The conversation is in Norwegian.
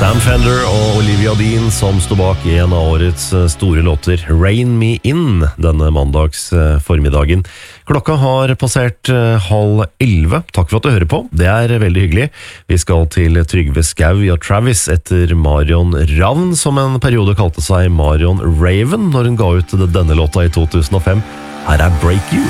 Sam Fender og Olivia Dean som står bak en av årets store låter, Rain Me In, denne mandags formiddagen. Klokka har passert 10:30. Takk for at du hører på, det er veldig hyggelig. Vi skal til Trygve Skau og Travis etter Marion Ravn, som en periode kalte seg Marion Raven når hun ga ut denne låta i 2005. Her er Break You.